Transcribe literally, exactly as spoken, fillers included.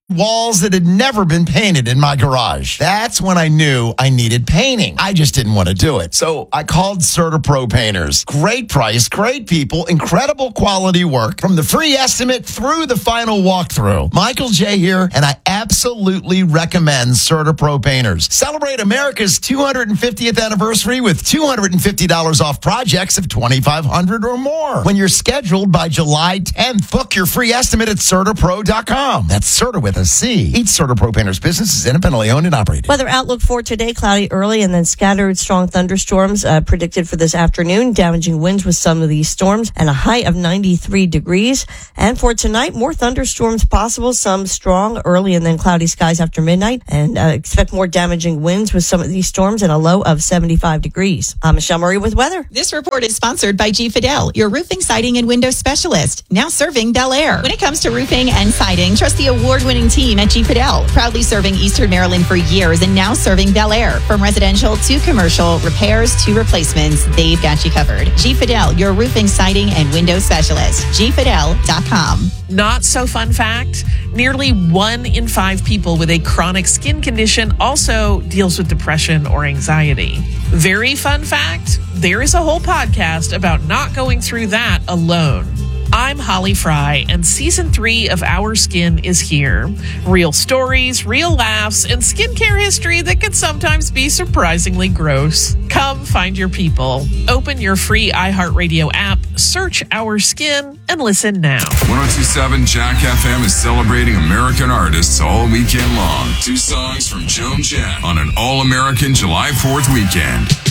walls that had never been painted in my garage. That's when I knew I needed painting. I just didn't want to do it. So I called CertaPro Painters. Great price, great people, incredible quality work from the free estimate through the final walkthrough. Michael J. here, and I absolutely recommend CertaPro Painters. Celebrate America's two hundred fiftieth anniversary with two hundred fifty dollars off projects of twenty-five hundred dollars or more. When you're scheduled by July tenth, book your free estimate at CertaPro dot com. That's Certa with a C. Each CertaPro Painters business is independently owned and operated. Weather outlook for today, cloudy early and then scattered strong thunderstorms uh, predicted for this afternoon. Damaging winds with some of these storms and a high of ninety-three degrees. And for tonight, more thunderstorms possible, some strong early and then cloudy skies after midnight. And uh, expect more damaging winds with some of these storms and a low of seventy-five degrees. I'm Michelle Murray with weather. This report is sponsored by G. Fidel, your roofing, siding, and window specialist, now serving Bel Air. When it comes to roofing and siding, trust the award-winning team at G. Fidel, proudly serving Eastern Maryland for years and now serving Bel Air. From residential to commercial, repairs to replacements, they've got you covered. G. Fidel, your roofing, siding, and window specialist. G Fidel dot com. Not so fun fact, nearly one in five people with a chronic skin condition also deals with depression or anxiety. Very fun fact, there is a whole podcast about not going through that alone. I'm Holly Fry, and season three of Our Skin is here. Real stories, real laughs, and skincare history that can sometimes be surprisingly gross. Come find your people. Open your free iHeartRadio app, search Our Skin, and listen now. one oh two point seven Jack F M is celebrating American artists all weekend long. Two songs from Joan Jett on an all-American July fourth weekend.